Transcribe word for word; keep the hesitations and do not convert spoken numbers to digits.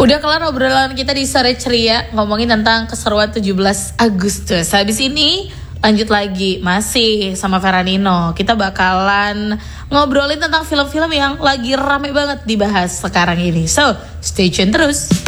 Udah kelar obrolan kita di sore ceria ngomongin tentang keseruan tujuh belas Agustus. Habis ini lanjut lagi masih sama Feranino. Kita bakalan ngobrolin tentang film-film yang lagi rame banget dibahas sekarang ini. So, stay tune terus.